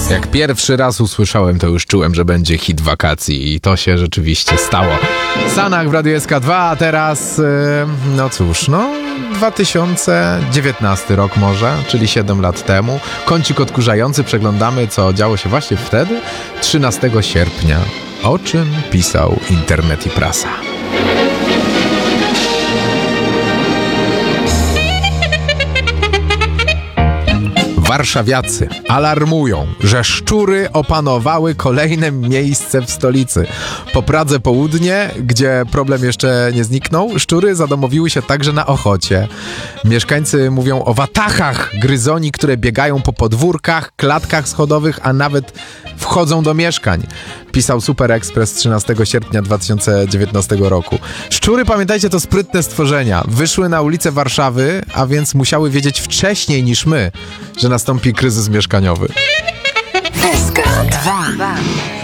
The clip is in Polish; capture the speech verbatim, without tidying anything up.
Jak pierwszy raz usłyszałem, to już czułem, że będzie hit wakacji i to się rzeczywiście stało. Sanach w Radiu S K dwa, a teraz, no cóż, no dwa tysiące dziewiętnasty rok może, czyli siedem lat temu. Kącik odkurzający, przeglądamy, co działo się właśnie wtedy, trzynastego sierpnia. O czym pisał internet i prasa. Warszawiacy alarmują, że szczury opanowały kolejne miejsce w stolicy. Po Pradze Południe, gdzie problem jeszcze nie zniknął, szczury zadomowiły się także na Ochocie. Mieszkańcy mówią o watachach gryzoni, które biegają po podwórkach, klatkach schodowych, a nawet wchodzą do mieszkań. Pisał Super Express trzynastego sierpnia dwa tysiące dziewiętnastego roku. Szczury, pamiętajcie, to sprytne stworzenia. Wyszły na ulice Warszawy, a więc musiały wiedzieć wcześniej niż my, że nastąpi kryzys mieszkaniowy. S K dwa.